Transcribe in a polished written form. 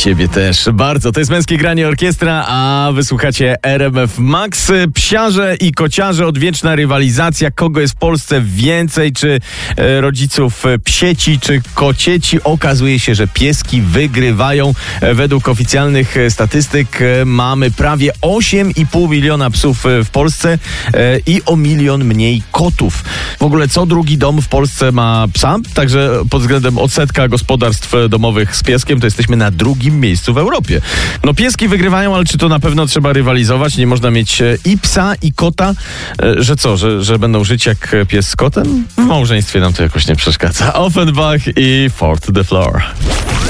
ciebie też bardzo. To jest Męskie Granie Orkiestra, a wysłuchacie RMF Max. Psiarze i kociarze, odwieczna rywalizacja. Kogo jest w Polsce więcej? Czy rodziców psieci, czy kocieci? Okazuje się, że pieski wygrywają. Według oficjalnych statystyk mamy prawie 8,5 miliona psów w Polsce i o 1 milion mniej kotów. W ogóle co drugi dom w Polsce ma psa, także pod względem odsetka gospodarstw domowych z pieskiem to jesteśmy na drugim miejscu w Europie. No pieski wygrywają, ale czy to na pewno trzeba rywalizować? Nie można mieć i psa, i kota, że co, że będą żyć jak pies z kotem? W małżeństwie nam to jakoś nie przeszkadza. Offenbach i Fort the Floor.